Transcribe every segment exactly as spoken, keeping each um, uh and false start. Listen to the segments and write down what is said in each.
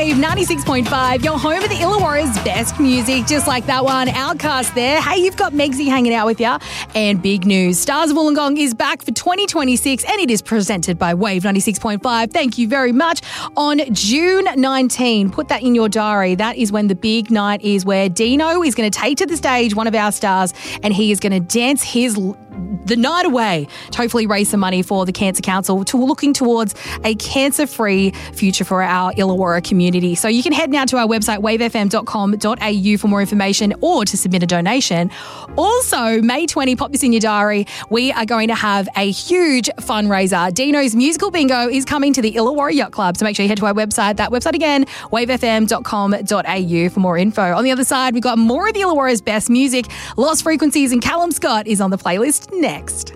Wave ninety-six point five, your home of the Illawarra's best music, just like that one. Outcast there. Hey, you've got Megsy hanging out with you. And big news, Stars of Wollongong is back for twenty twenty-six and it is presented by Wave ninety-six point five. Thank you very much. On June nineteenth, put that in your diary. That is when the big night is, where Dino is going to take to the stage one of our stars and he is going to dance his the night away to hopefully raise some money for the Cancer Council, to looking towards a cancer-free future for our Illawarra community. So you can head now to our website, wave f m dot com dot a u, for more information or to submit a donation. Also, May twentieth, pop this in your diary, we are going to have a huge fundraiser. Dino's Musical Bingo is coming to the Illawarra Yacht Club. So make sure you head to our website. That website again, wave f m dot com dot a u for more info. On the other side, we've got more of the Illawarra's best music. Lost Frequencies and Callum Scott is on the playlist next.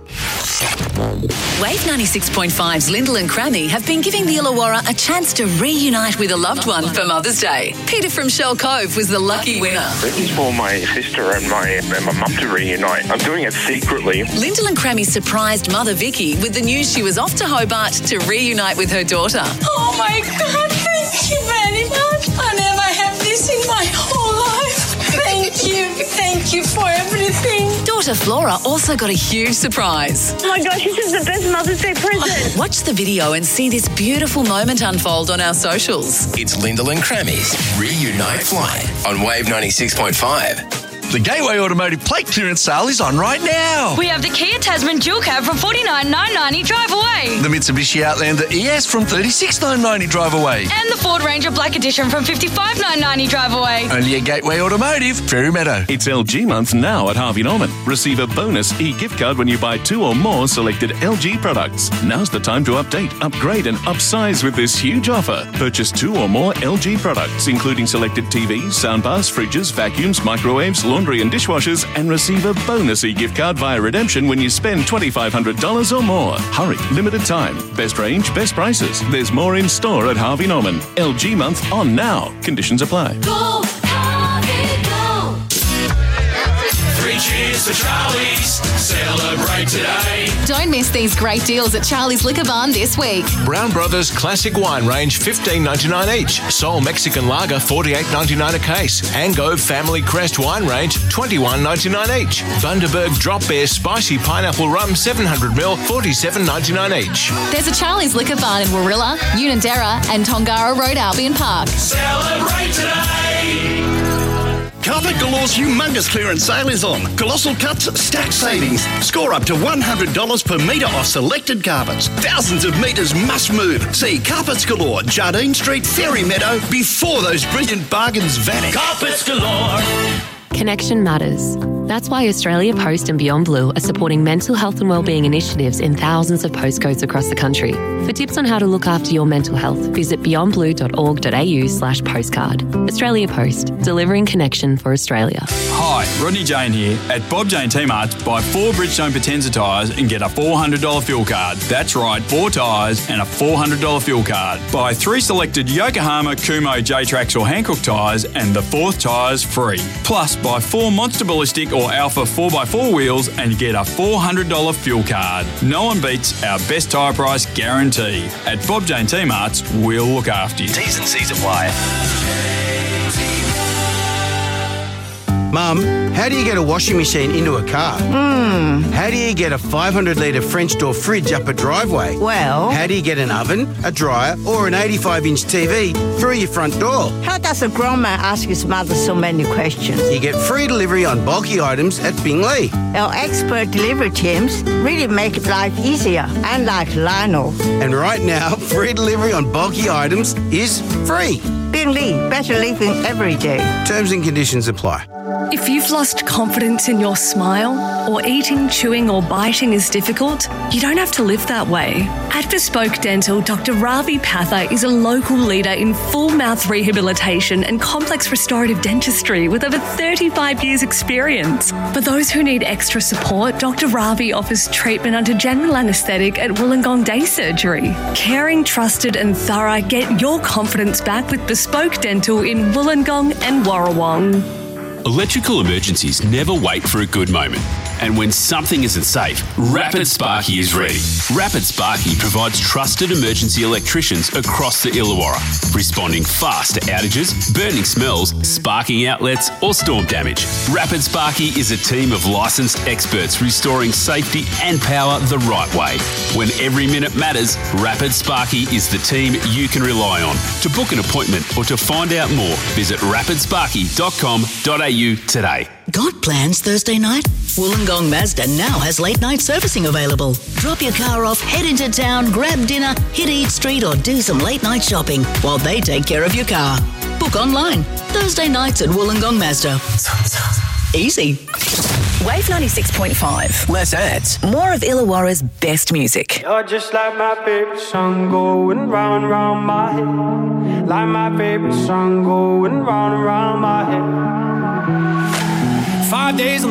Wave ninety-six point five's Lyndall and Crammy have been giving the Illawarra a chance to reunite with a loved one for Mother's Day. Peter from Shell Cove was the lucky winner. This is for my sister and my and my mum to reunite. I'm doing it secretly. Lyndall and Crammy surprised mother Vicky with the news she was off to Hobart to reunite with her daughter. Oh my God, thank you very much. I never have this in my whole life. Thank you, thank you for everything. Daughter Flora also got a huge surprise. Oh my gosh, this is the best Mother's Day present. Watch the video and see this beautiful moment unfold on our socials. It's Lyndall and Crammy's Reunite Flight on Wave ninety-six point five. The Gateway Automotive plate clearance sale is on right now. We have the Kia Tasman Dual Cab from forty-nine thousand nine hundred ninety drive away. The Mitsubishi Outlander E S from thirty-six thousand nine hundred ninety drive away. And the Ford Ranger Black Edition from fifty-five thousand nine hundred ninety drive away. Only at Gateway Automotive, Fairy Meadow. It's L G month now at Harvey Norman. Receive a bonus e-gift card when you buy two or more selected L G products. Now's the time to update, upgrade and upsize with this huge offer. Purchase two or more L G products, including selected T Vs, soundbars, fridges, vacuums, microwaves, laundry and dishwashers, and receive a bonus e-gift card via redemption when you spend twenty-five hundred dollars or more. Hurry, limited time. Best range, best prices. There's more in store at Harvey Norman. L G month on now. Conditions apply. Go, Harvey, go. Three cheers to Charlie's. Celebrate today. Don't miss these great deals at Charlie's Liquor Barn this week. Brown Brothers Classic Wine Range fifteen ninety-nine each. Sol Mexican Lager forty-eight ninety-nine a case. Ango Family Crest Wine Range twenty-one ninety-nine each. Bundaberg Drop Bear Spicy Pineapple Rum seven hundred milliliters forty-seven ninety-nine each. There's a Charlie's Liquor Barn in Warilla, Unanderra and Tongara Road, Albion Park. Celebrate today. Carpet Galore's humongous clearance sale is on. Colossal cuts, stacked savings. Score up to one hundred dollars per metre off selected carpets. Thousands of metres must move. See Carpets Galore, Jardine Street, Fairy Meadow, before those brilliant bargains vanish. Carpets Galore. Connection matters. That's why Australia Post and Beyond Blue are supporting mental health and wellbeing initiatives in thousands of postcodes across the country. For tips on how to look after your mental health, visit beyond blue dot org dot a u slash postcard. Australia Post, delivering connection for Australia. Hi, Rodney Jane here. At Bob Jane T-Marts, buy four Bridgestone Potenza tyres and get a four hundred dollars fuel card. That's right, four tyres and a four hundred dollars fuel card. Buy three selected Yokohama, Kumo, J-Trax or Hankook tyres and the fourth tyre's free. Plus, buy four Monster Ballistic or Alpha four by four wheels and get a four hundred dollars fuel card. No one beats our best tyre price guarantee. At Bob Jane T-Marts, we'll look after you. T's and C's apply. Mum, how do you get a washing machine into a car? Hmm. How do you get a five hundred litre French door fridge up a driveway? Well... How do you get an oven, a dryer or an eighty-five inch T V through your front door? How does a grown man ask his mother so many questions? You get free delivery on bulky items at Bingley. Our expert delivery teams really make life easier, unlike Lionel. And right now, free delivery on bulky items is free. Bingley, better living every day. Terms and conditions apply. If you've lost confidence in your smile, or eating, chewing or biting is difficult, you don't have to live that way. At Bespoke Dental, Doctor Ravi Patha is a local leader in full mouth rehabilitation and complex restorative dentistry with over thirty-five years experience. For those who need extra support, Doctor Ravi offers treatment under general anaesthetic at Wollongong Day Surgery. Caring, trusted and thorough, get your confidence back with Bespoke Dental in Wollongong and Warrawong. Electrical emergencies never wait for a good moment. And when something isn't safe, Rapid Sparky is ready. Rapid Sparky provides trusted emergency electricians across the Illawarra, responding fast to outages, burning smells, sparking outlets, or storm damage. Rapid Sparky is a team of licensed experts restoring safety and power the right way. When every minute matters, Rapid Sparky is the team you can rely on. To book an appointment or to find out more, visit rapid sparky dot com dot a u today. Got plans Thursday night? Wollongong Mazda now has late night servicing available. Drop your car off, head into town, grab dinner, hit Eat Street or do some late night shopping while they take care of your car. Book online. Thursday nights at Wollongong Mazda. Easy. Wave ninety-six point five. Less ads. More of Illawarra's best music. You're just like my favorite song going round, round my head. Like my favorite song going round, round my head. Five days